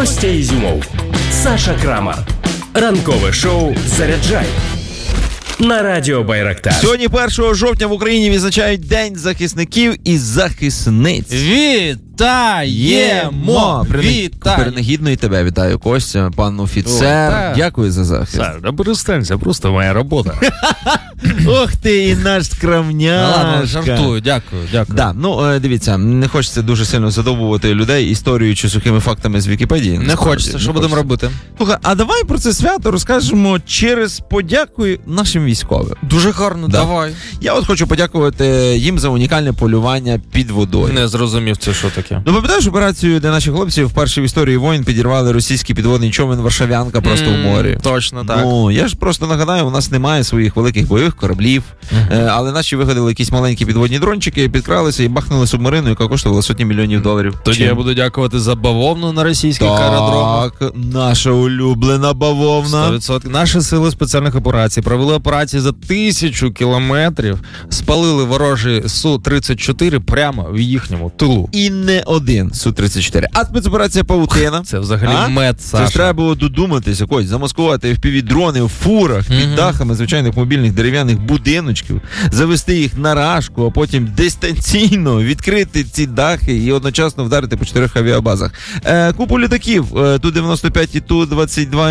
Костя Ізюмов, Саша Крамар. Ранкове шоу «Заряджай» на радіо Байрактар. Сьогодні 1 жовтня в Україні відзначають День захисників і захисниць. Вітаємо! Принагідно і тебе вітаю, Костя, пан офіцер. Дякую за захист. Саш, да перестанься, просто моя робота. Ох ти і наш скромняшка. Ладно, жартую, дякую. Да, дивіться, не хочеться дуже сильно задовбувати людей історією чи сухими фактами з Вікіпедії. Не хочеться, що будемо робити? Слухай, а давай про це свято розкажемо через подяку нашим військовим. Дуже гарно, давай. Я от хочу подякувати їм за унікальне полювання під водою. Не зрозумів, це що таке. Пам'ятаєш операцію, де наші хлопці вперше в історії воїн підірвали російський підводний човен «Варшавянка» просто в морі? Точно так. Я ж просто нагадаю, у нас немає своїх великих бойових кораблів, але наші вигадали якісь маленькі підводні дрончики, підкралися і бахнули субмарину, яка коштувала $100 мільйонів. Тоді я буду дякувати за бавовну на російських аеродромах. Так, наша улюблена бавовна. 100%. Наші сили спеціальних операцій провели операції за 1000 кілометрів, спалили ворожий Су-34 прямо в їхньому тилу. І не один Су-34. А спецоперація «Павутина». Це взагалі мед, Саша. Це ж треба було додуматися, Кость, замаскувати FPV-дрони в фурах під дахами звичайних мобільних дерев'яних будиночків, завести їх на рашку, а потім дистанційно відкрити ці дахи і одночасно вдарити по 4 авіабазах. Купу літаків, Ту-95 і Ту-22